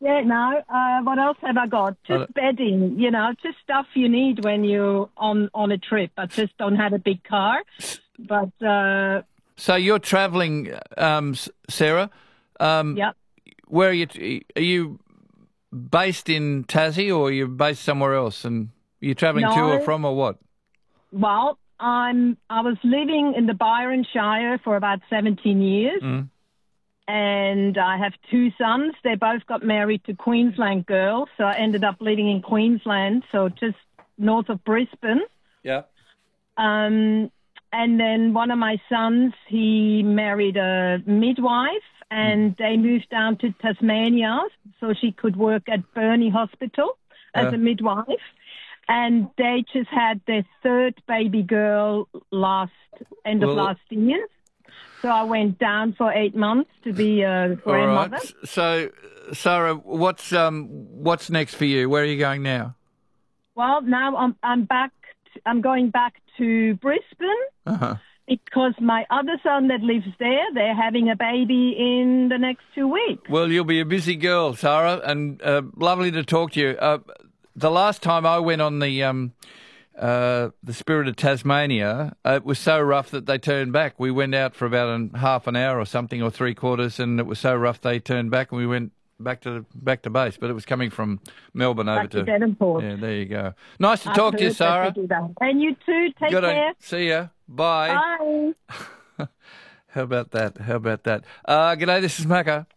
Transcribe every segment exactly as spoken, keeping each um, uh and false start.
Yeah, no. Uh, what else have I got? Just bedding, you know, just stuff you need when you're on, on a trip. I just don't have a big car. But uh, so you're travelling, um, Sarah. Um, yeah. Where are you? Are you based in Tassie, or are you based somewhere else? And are you travelling no, to or from, or what? Well, I'm. I was living in the Byron Shire for about seventeen years, Mm. and I have two sons. They both got married to Queensland girls, so I ended up living in Queensland, so just north of Brisbane. Yeah. Um, and then one of my sons, he married a midwife, and they moved down to Tasmania so she could work at Burnie Hospital as Uh. a midwife. And they just had their third baby girl last end of Well- last year. So I went down for eight months to be a All grandmother. right. So, Sarah, what's um what's next for you? Where are you going now? Well, now I'm I'm back. I'm going back to Brisbane. Uh-huh. Because my other son that lives there, they're having a baby in the next two weeks. Well, you'll be a busy girl, Sarah, and uh, lovely to talk to you. Uh, the last time I went on the um, uh, the Spirit of Tasmania, uh, it was so rough that they turned back. We went out for about an, half an hour or something, or three quarters, and it was so rough they turned back, and we went back to back to base. But it was coming from Melbourne over Back to Devonport. Yeah, there you go. Nice to I've talk to you, heard that Sarah. they do that. And you too. Take Good on- care. See ya. Bye. Bye. How about that? How about that? Uh, g'day, this is Macca.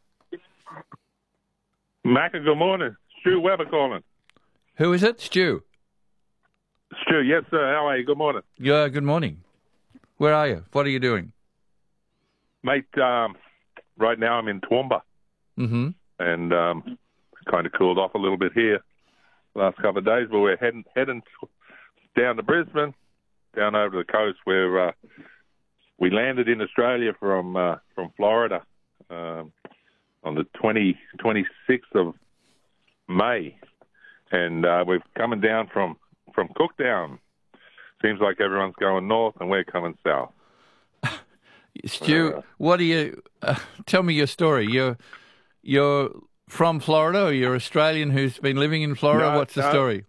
Macca, good morning. Stu Weber calling. Who is it? Stu. Stu, yes, sir. How are you? Good morning. Yeah, good morning. Where are you? What are you doing? Mate, um, right now I'm in Toowoomba. Mm-hmm. And um, it's kind of cooled off a little bit here the last couple of days, but we're heading, heading down to Brisbane, down over to the coast where uh, we landed in Australia from uh, from Florida um, on the twenty, twenty-sixth of May. And uh, we're coming down from, from Cooktown. Seems like everyone's going north and we're coming south. Stu, Uh, what do you... Uh, tell me your story. You're, you're from Florida, or you're Australian who's been living in Florida? No, What's the no. story?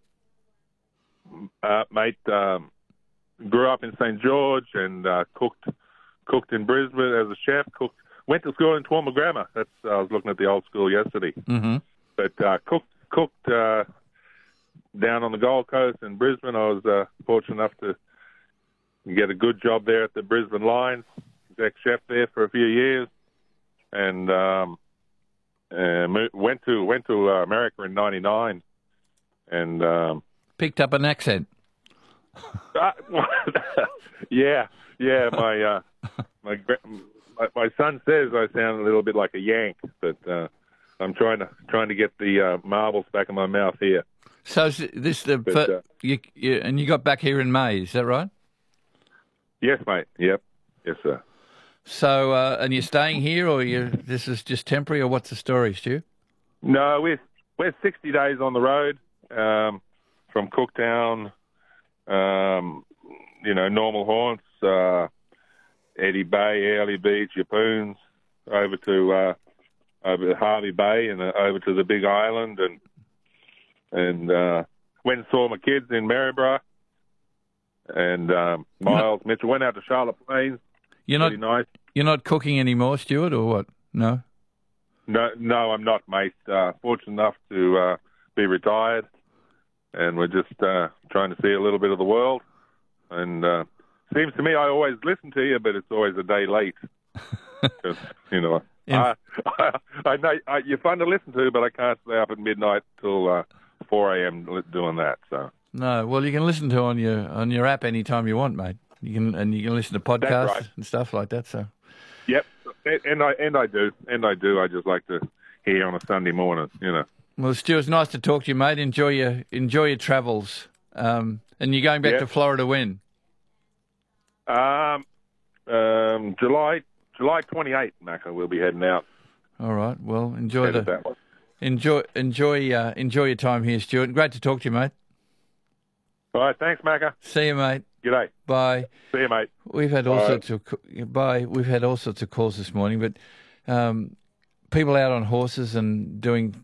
Uh, mate, um, grew up in Saint George and uh, cooked cooked in Brisbane as a chef. Cooked, went to school in Toowoomba Grammar. That's I was looking at the old school yesterday. Mm-hmm. But uh, cooked cooked uh, down on the Gold Coast in Brisbane. I was uh, fortunate enough to get a good job there at the Brisbane Lions, exec chef there for a few years, and um, uh, mo- went to went to uh, America in ninety-nine, and. Um, Picked up an accent. Uh, yeah, yeah. My, uh, my gra- my my son says I sound a little bit like a Yank, but uh, I'm trying to trying to get the uh, marbles back in my mouth here. So is this the But, fir- uh, you, you and you got back here in May? Is that right? Yes, mate. Yep. Yes, sir. So uh, and you're staying here, or you this is just temporary, or what's the story, Stu? No, we're we're sixty days on the road um, from Cooktown. Um, you know, normal haunts, uh, Eddie Bay, Early Beach, Yapoons, over to uh, over to Harvey Bay and uh, over to the Big Island, and and uh, went and saw my kids in Maryborough, and um, Miles Mitchell went out to Charlotte Plains. You're not Pretty nice. you're not cooking anymore, Stuart, or what? No. No, no, I'm not, mate. Uh, fortunate enough to uh, be retired, and we're just uh, trying to see a little bit of the world. And uh, seems to me I always listen to you, but it's always a day late. 'Cause, you know, In- I, I, I know I, you're fun to listen to, but I can't stay up at midnight till uh, four a.m. doing that. So No. Well, you can listen to on your on your app anytime you want, mate. You can and you can listen to podcasts right. and stuff like that. So. yep, and, and I and I do, and I do. I just like to hear on a Sunday morning, you know. Well, Stu, it's nice to talk to you, mate. Enjoy your enjoy your travels. Um, and you're going back Yeah. to Florida when? Um, um, July July twenty-eighth, Macca, we'll be heading out. All right. Well, enjoy Headed the that way. enjoy enjoy uh, enjoy your time here, Stuart. Great to talk to you, mate. All right, thanks, Macca. See you, mate. G'day. Bye. See you, mate. We've had all Bye. sorts of bye. We've had all sorts of calls this morning, but um, people out on horses and doing